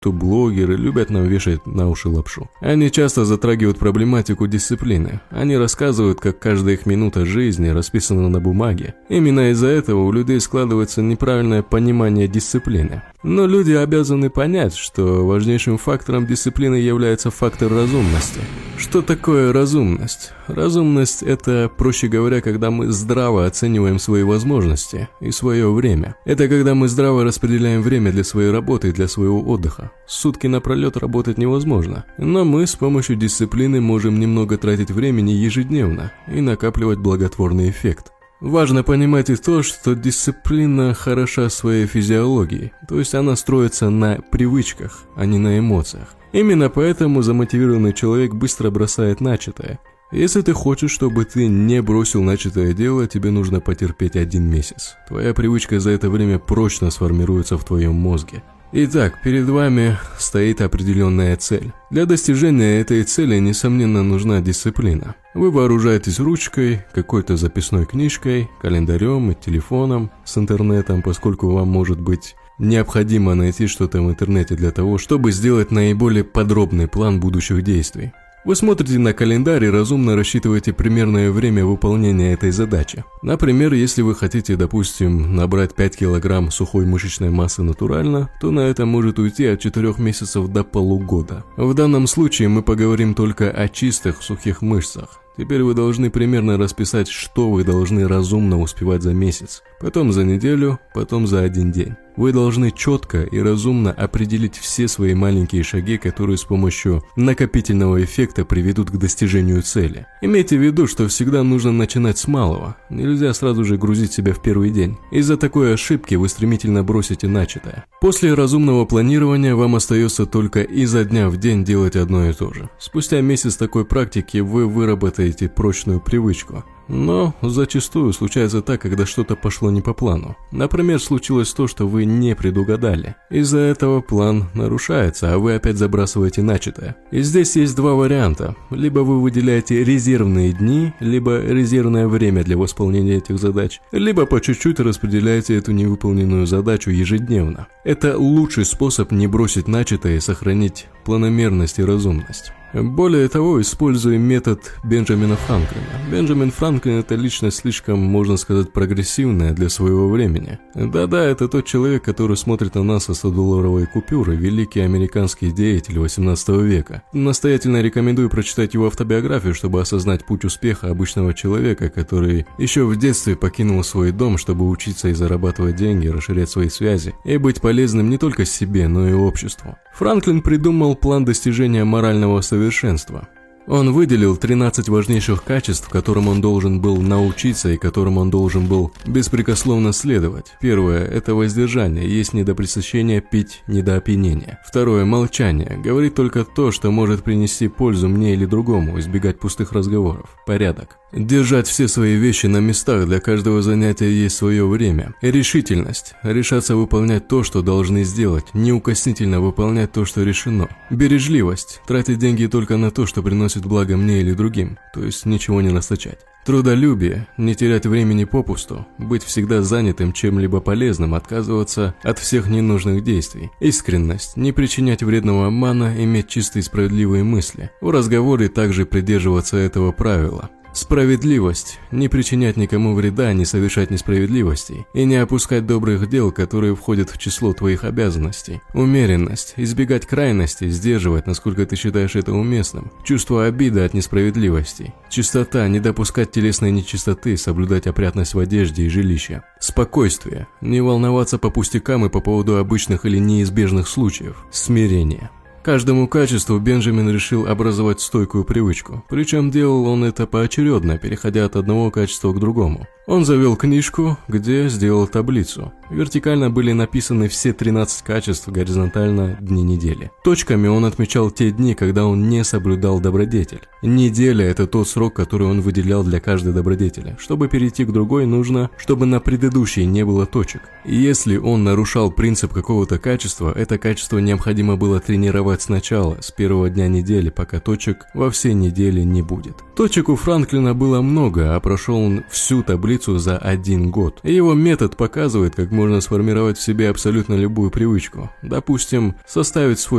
то блогеры любят нам вешать на уши лапшу. Они часто затрагивают проблематику дисциплины. Они рассказывают, как каждая их минута жизни расписана на бумаге. Именно из-за этого у людей складывается неправильное понимание дисциплины. Но люди обязаны понять, что важнейшим фактором дисциплины является фактор разумности. Что такое разумность? Разумность – это, проще говоря, когда мы здраво оцениваем свои возможности и свое время. Это когда мы здраво распределяем время для своей работы и для своего отдыха. Сутки напролет работать невозможно, но мы с помощью дисциплины можем немного тратить времени ежедневно и накапливать благотворный эффект. Важно понимать и то, что дисциплина хороша своей физиологией, то есть она строится на привычках, а не на эмоциях. Именно поэтому замотивированный человек быстро бросает начатое. Если ты хочешь, чтобы ты не бросил начатое дело, тебе нужно потерпеть 1 месяц. Твоя привычка за это время прочно сформируется в твоем мозге. Итак, перед вами стоит определенная цель. Для достижения этой цели, несомненно, нужна дисциплина. Вы вооружаетесь ручкой, какой-то записной книжкой, календарем и телефоном с интернетом, поскольку вам может быть необходимо найти что-то в интернете для того, чтобы сделать наиболее подробный план будущих действий. Вы смотрите на календарь и разумно рассчитываете примерное время выполнения этой задачи. Например, если вы хотите, допустим, набрать 5 кг сухой мышечной массы натурально, то на это может уйти от 4 месяцев до полугода. В данном случае мы поговорим только о чистых сухих мышцах. Теперь вы должны примерно расписать, что вы должны разумно успевать за месяц, потом за неделю, потом за 1 день. Вы должны четко и разумно определить все свои маленькие шаги, которые с помощью накопительного эффекта приведут к достижению цели. Имейте в виду, что всегда нужно начинать с малого. Нельзя сразу же грузить себя в первый день. Из-за такой ошибки вы стремительно бросите начатое. После разумного планирования вам остается только изо дня в день делать одно и то же. Спустя месяц такой практики вы выработаете прочную привычку. Но зачастую случается так, когда что-то пошло не по плану. Например, случилось то, что вы не предугадали. Из-за этого план нарушается, а вы опять забрасываете начатое. И здесь есть 2 варианта. Либо вы выделяете резервные дни, либо резервное время для восполнения этих задач, либо по чуть-чуть распределяете эту невыполненную задачу ежедневно. Это лучший способ не бросить начатое и сохранить планомерность и разумность. Более того, используем метод Бенджамина Франклина. Бенджамин Франклин – это личность слишком, можно сказать, прогрессивная для своего времени. Да-да, это тот человек, который смотрит на нас со 100-долларовой купюры, великий американский деятель 18 века. Настоятельно рекомендую прочитать его автобиографию, чтобы осознать путь успеха обычного человека, который еще в детстве покинул свой дом, чтобы учиться и зарабатывать деньги, расширять свои связи и быть полезным не только себе, но и обществу. Франклин придумал план достижения морального совершенства. Он выделил 13 важнейших качеств, которым он должен был научиться и которым он должен был беспрекословно следовать. Первое – это воздержание, есть не до пресыщения, пить не до опьянения. Второе – молчание, говорить только то, что может принести пользу мне или другому, избегать пустых разговоров. Порядок. Держать все свои вещи на местах, для каждого занятия есть свое время. Решительность. Решаться выполнять то, что должны сделать, неукоснительно выполнять то, что решено. Бережливость. Тратить деньги только на то, что приносит благо мне или другим, то есть ничего не расточать. Трудолюбие. Не терять времени попусту, быть всегда занятым чем-либо полезным, отказываться от всех ненужных действий. Искренность. Не причинять вредного обмана, иметь чистые и справедливые мысли. В разговоре также придерживаться этого правила. Справедливость. Не причинять никому вреда, не совершать несправедливостей и не опускать добрых дел, которые входят в число твоих обязанностей. Умеренность. Избегать крайностей, сдерживать, насколько ты считаешь это уместным. Чувство обиды от несправедливостей. Чистота. Не допускать телесной нечистоты, соблюдать опрятность в одежде и жилище. Спокойствие. Не волноваться по пустякам и по поводу обычных или неизбежных случаев. Смирение. Каждому качеству Бенджамин решил образовать стойкую привычку, причем делал он это поочередно, переходя от одного качества к другому. Он завел книжку, где сделал таблицу. Вертикально были написаны все 13 качеств, горизонтально – дни недели. Точками он отмечал те дни, когда он не соблюдал добродетель. Неделя – это тот срок, который он выделял для каждой добродетели. Чтобы перейти к другой, нужно, чтобы на предыдущей не было точек. И если он нарушал принцип какого-то качества, это качество необходимо было тренировать сначала, с первого дня недели, пока точек во всей неделе не будет. Точек у Франклина было много, а прошел он всю таблицу за 1 год. Его метод показывает, как можно сформировать в себе абсолютно любую привычку. Допустим, составить свой